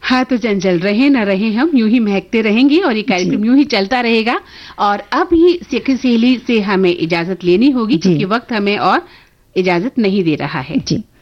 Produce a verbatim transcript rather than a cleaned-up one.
हाँ, तो चंचल रहे न रहे हम यूं ही महकते रहेंगे और ये कार्यक्रम यूं ही चलता रहेगा। और अब ही सखी सहेली से हमें इजाजत लेनी होगी क्योंकि वक्त हमें और इजाजत नहीं दे रहा है। जी।